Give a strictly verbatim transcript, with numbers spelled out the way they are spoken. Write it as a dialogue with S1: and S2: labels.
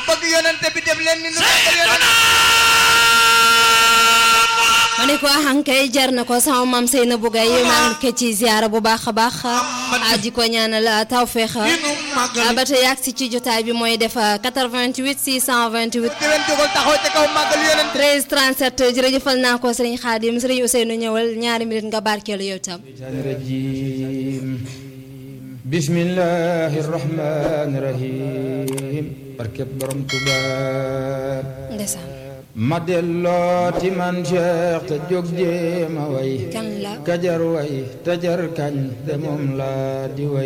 S1: bëgg yonente bi def leen ni nu bëgg yonente
S2: ma ne ko ahankay jar na ko sama maam Seynabou Gaye maa ngi ko ci ziyaara bu baax a baax di ko ñaanal tawfeex ba tey yàgg si ci jotaay bi mooy def quatre-vingt-huit six cent vingt-huit
S1: déwén jógal taxaw ca kaw màggal yonente
S2: treize trente-sept jërëjëfal naa ko sëriñ Xaadim sëriñ Ousseynou ñëwal ñaari minute nga barkeelu yow tam
S3: bismillahi rahmani rahim barkeb borom Tuubaa
S2: ndeysaan
S3: ma dellooti man Cheikh te jóg jéema way
S2: kan la
S3: kajar way tajar kañ de moom laa di way